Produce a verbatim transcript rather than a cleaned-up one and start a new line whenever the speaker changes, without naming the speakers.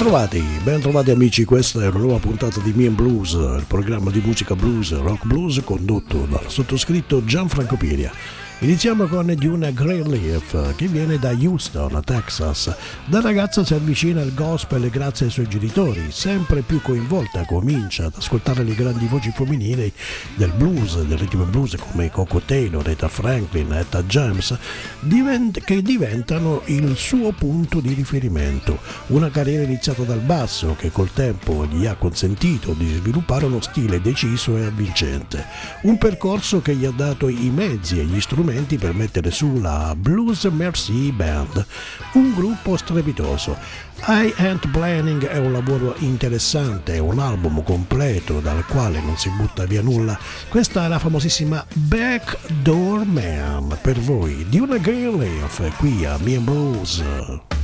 Bentrovati, bentrovati amici, questa è una nuova puntata di Me and Blues, il programma di musica blues, rock blues condotto dal sottoscritto Gianfranco Piria. Iniziamo con Duna Greenleaf, che viene da Houston, Texas. Da ragazza si avvicina al gospel grazie ai suoi genitori, sempre più coinvolta comincia ad ascoltare le grandi voci femminili del blues, del rhythm and blues come Coco Taylor, Etta Franklin, Etta James, divent- che diventano il suo punto di riferimento. Una carriera iniziata dal basso che col tempo gli ha consentito di sviluppare uno stile deciso e avvincente. Un percorso che gli ha dato i mezzi e gli strumenti per mettere su la Blues Mercy Band, un gruppo strepitoso. I Ain't Planning è un lavoro interessante, è un album completo dal quale non si butta via nulla. Questa è la famosissima Backdoor Man per voi, di una Greenleaf qui a Me and Blues.